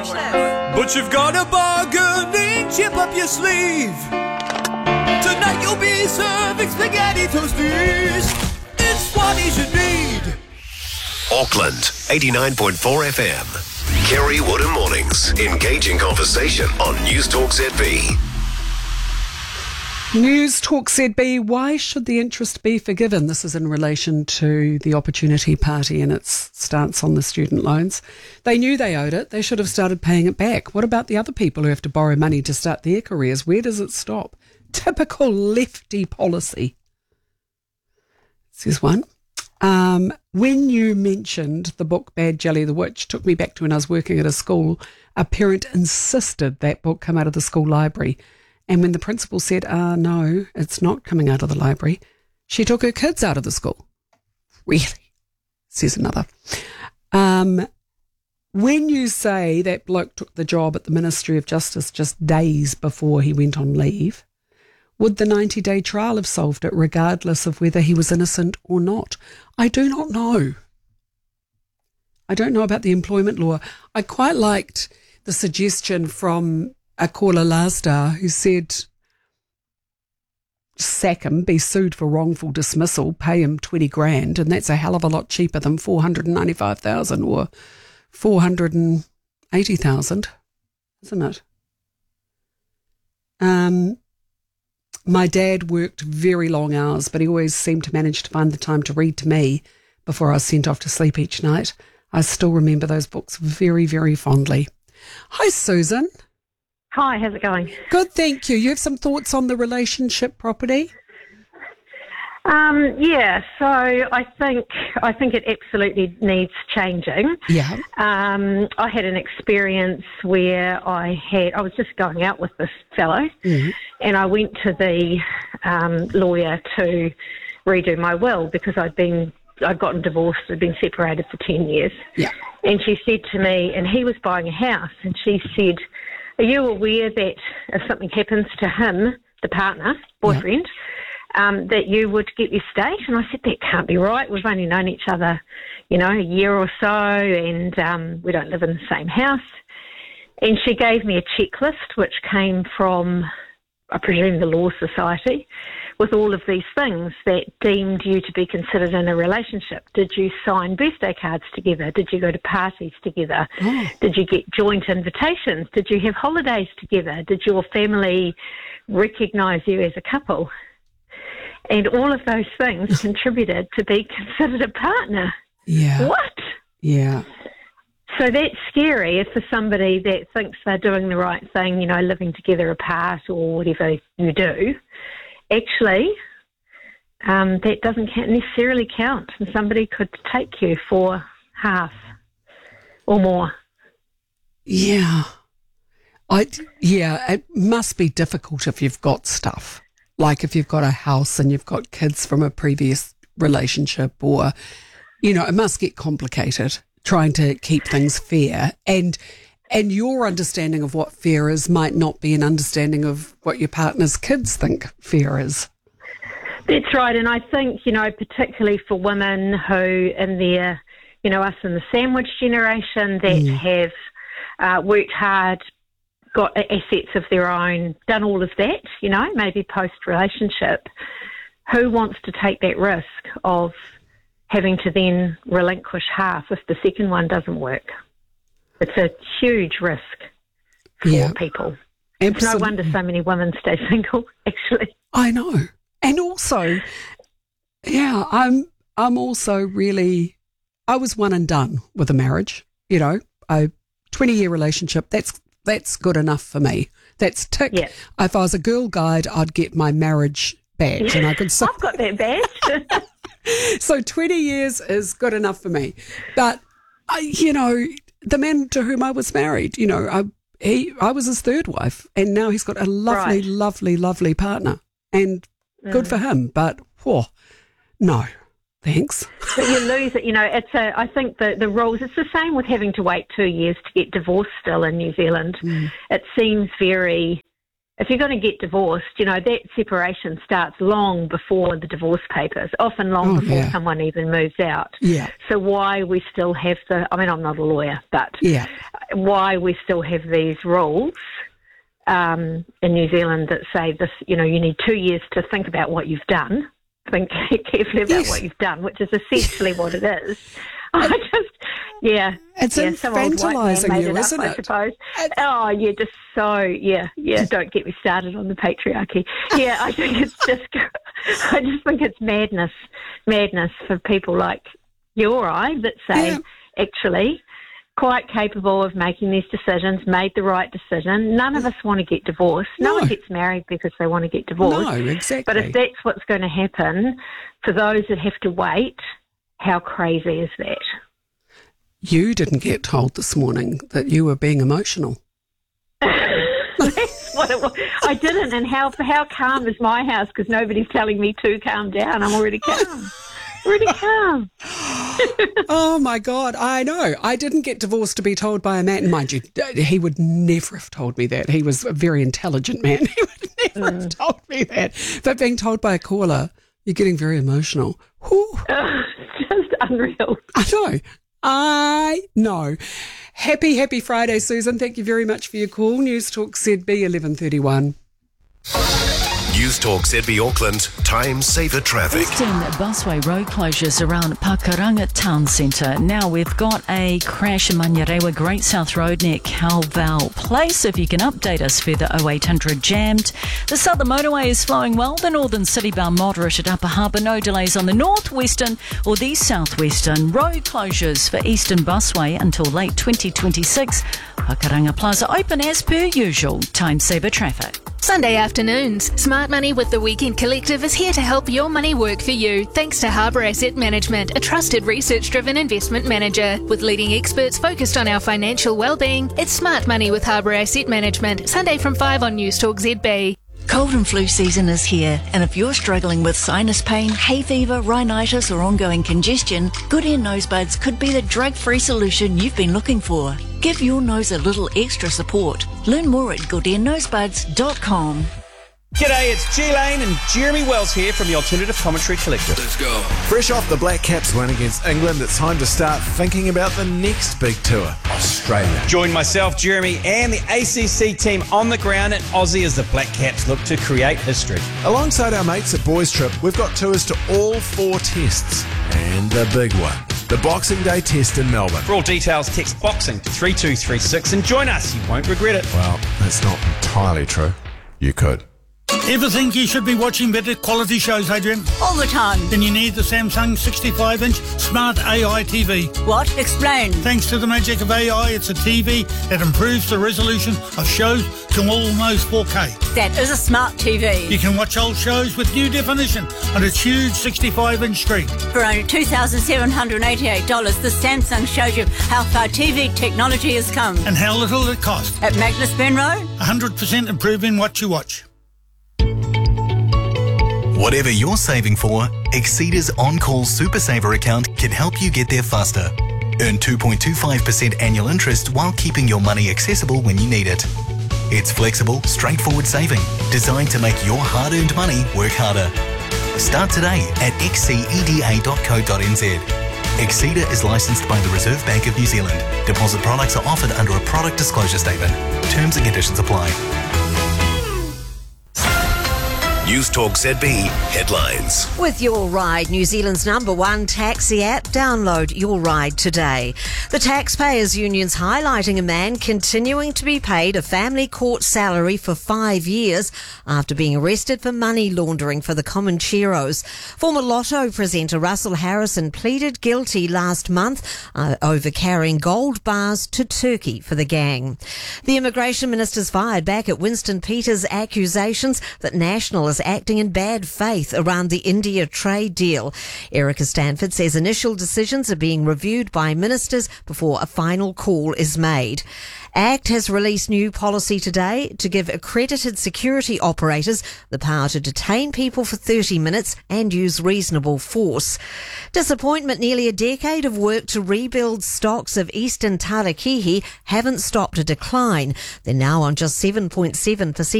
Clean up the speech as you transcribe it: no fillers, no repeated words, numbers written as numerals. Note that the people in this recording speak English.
Watch this. But you've got a bargaining chip up your sleeve. Tonight you'll be serving spaghetti toasties. It's what he should need. Auckland, 89.4 FM. Kerry Wood Mornings. Engaging conversation on News Talk ZB. News Talk ZB, why should the interest be forgiven? This is in relation to the Opportunity Party and its stance on the student loans. They knew they owed it. They should have started paying it back. What about the other people who have to borrow money to start their careers? Where does it stop? Typical lefty policy. Says one. When you mentioned the book Bad Jelly the Witch, took me back to when I was working at a school. A parent insisted that book come out of the school library. And when the principal said, no, it's not coming out of the library, she took her kids out of the school. Really? Says another. When you say that bloke took the job at the Ministry of Justice just days before he went on leave, would the 90-day trial have solved it regardless of whether he was innocent or not? I do not know. I don't know about the employment law. I quite liked the suggestion from a caller last hour who said, sack him, be sued for wrongful dismissal, pay him 20 grand, and that's a hell of a lot cheaper than 495,000 or 480,000, isn't it? My dad worked very long hours, but he always seemed to manage to find the time to read to me before I was sent off to sleep each night. I still remember those books very, very fondly. Hi, Susan. Hi, how's it going? Good, thank you. You have some thoughts on the relationship property? So I think it absolutely needs changing. Yeah. I had an experience where I was just going out with this fellow, and I went to the lawyer to redo my will because I'd gotten divorced, I'd been separated for 10 years. Yeah. And she said to me, and he was buying a house, and she said, are you aware that if something happens to him, the partner, boyfriend, that you would get the estate? And I said, that can't be right. We've only known each other, a year or so, and we don't live in the same house. And she gave me a checklist, which came from, I presume, the Law Society, with all of these things that deemed you to be considered in a relationship. Did you sign birthday cards together? Did you go to parties together? Oh. Did you get joint invitations? Did you have holidays together? Did your family recognise you as a couple? And all of those things contributed to be considered a partner. Yeah. What? Yeah. So that's scary if for somebody that thinks they're doing the right thing, living together apart or whatever you do. Actually, that doesn't necessarily count, and somebody could take you for half or more. Yeah. It must be difficult if you've got stuff, like if you've got a house and you've got kids from a previous relationship, or, it must get complicated trying to keep things fair, and your understanding of what fair is might not be an understanding of what your partner's kids think fair is. That's right, and I think, particularly for women who in their, us in the sandwich generation that have worked hard, got assets of their own, done all of that, maybe post-relationship, who wants to take that risk of having to then relinquish half if the second one doesn't work? It's a huge risk for people. Absolutely. It's no wonder so many women stay single, actually. I know. And also, I'm also really, I was one and done with a marriage, a 20-year relationship, that's good enough for me. That's tick. Yeah. If I was a Girl Guide, I'd get my marriage badge. And I could I've got that badge. So 20 years is good enough for me. But, the man to whom I was married, I was his third wife, and now he's got a lovely, lovely, lovely partner, and good for him. But no, thanks. But you lose it. I think the rules. It's the same with having to wait 2 years to get divorced still in New Zealand. It seems very if you're going to get divorced, that separation starts long before the divorce papers, often long before someone even moves out. Yeah. So why we still have I'm not a lawyer, but why we still have these rules in New Zealand that say this, you need 2 years to think about what you've done. Think carefully about what you've done, which is essentially what it is. It's infantilising you, isn't it? I suppose. Don't get me started on the patriarchy. Yeah, I think it's I just think it's madness for people like you or I that say, actually, quite capable of making these decisions, made the right decision. None of us want to get divorced. No one gets married because they want to get divorced. No, exactly. But if that's what's going to happen for those that have to wait, how crazy is that? You didn't get told this morning that you were being emotional. That's what it was. I didn't, and how calm is my house, because nobody's telling me to calm down. I'm already calm. Really calm. Oh my God, I know. I didn't get divorced to be told by a man. Mind you, he would never have told me that. He was a very intelligent man. He would never have told me that. But being told by a caller, you're getting very emotional. Just unreal. I know. Happy Friday, Susan. Thank you very much for your call. News Talk ZB 11:31. News Talk ZB Auckland, time saver traffic. Eastern busway road closures around Pakuranga Town Centre. Now we've got a crash in Manurewa Great South Road near Calval Place. If you can update us further, 0800 jammed. The southern motorway is flowing well. The northern city-bound moderate at Upper Harbour. No delays on the northwestern or the southwestern. Road closures for Eastern busway until late 2026. Pakuranga Plaza open as per usual. Time saver traffic. Sunday afternoons, Smart Money with the Weekend Collective is here to help your money work for you, thanks to Harbour Asset Management, a trusted research-driven investment manager. With leading experts focused on our financial well-being, it's Smart Money with Harbour Asset Management, Sunday from 5 on News Talk ZB. Cold and flu season is here, and if you're struggling with sinus pain, hay fever, rhinitis or ongoing congestion, Good Ear Nosebuds could be the drug-free solution you've been looking for. Give your nose a little extra support. Learn more at goodearnosebuds.com. G'day, it's G Lane and Jeremy Wells here from the Alternative Commentary Collective. Let's go. Fresh off the Black Caps win against England, it's time to start thinking about the next big tour, Australia. Join myself, Jeremy, and the ACC team on the ground in Aussie as the Black Caps look to create history. Alongside our mates at Boys Trip, we've got tours to all 4 tests and the big one, the Boxing Day test in Melbourne. For all details, text BOXING to 3236 and join us. You won't regret it. Well, that's not entirely true. You could. Ever think you should be watching better quality shows, Adrian? All the time. Then you need the Samsung 65-inch Smart AI TV. What? Explain. Thanks to the magic of AI, it's a TV that improves the resolution of shows to almost 4K. That is a smart TV. You can watch old shows with new definition on its huge 65-inch screen. For only $2,788, the Samsung shows you how far TV technology has come. And how little it costs. At Magnus Benroe? 100% improving what you watch. Whatever you're saving for, Exceda's On-Call Super Saver account can help you get there faster. Earn 2.25% annual interest while keeping your money accessible when you need it. It's flexible, straightforward saving, designed to make your hard-earned money work harder. Start today at xceda.co.nz. Exceda is licensed by the Reserve Bank of New Zealand. Deposit products are offered under a product disclosure statement. Terms and conditions apply. News Talk ZB headlines. With Your Ride, New Zealand's #1 taxi app, download Your Ride today. The Taxpayers Union's highlighting a man continuing to be paid a family court salary for 5 years after being arrested for money laundering for the Comancheros. Former Lotto presenter Russell Harrison pleaded guilty last month over carrying gold bars to Turkey for the gang. The Immigration Minister's fired back at Winston Peters' accusations that National is acting in bad faith around the India trade deal. Erica Stanford says initial decisions are being reviewed by ministers before a final call is made. ACT has released new policy today to give accredited security operators the power to detain people for 30 minutes and use reasonable force. Disappointment: nearly a decade of work to rebuild stocks of eastern Tarakihi haven't stopped a decline. They're now on just 7.7%